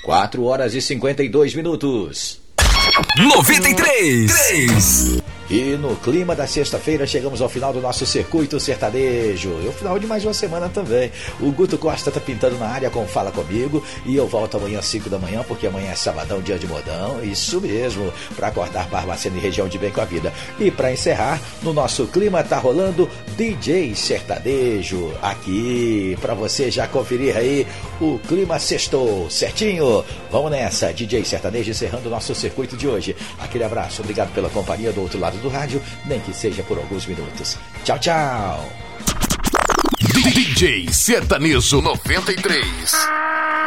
4 horas e 52 minutos. 93. E no clima da sexta-feira chegamos ao final do nosso circuito sertanejo. E o final de mais uma semana também. O Guto Costa tá pintando na área com Fala Comigo. E eu volto amanhã às 5 da manhã, porque amanhã é sabadão, dia de modão. Isso mesmo, para acordar Barbacena e região de bem com a vida. E para encerrar, no nosso clima tá rolando DJ Sertanejo. Aqui, para você já conferir aí, o clima sextou, certinho? Vamos nessa, DJ Sertanejo encerrando o nosso circuito de hoje. Aquele abraço, obrigado pela companhia do outro lado do rádio, nem que seja por alguns minutos. Tchau, tchau. DJ Sertanejo 93.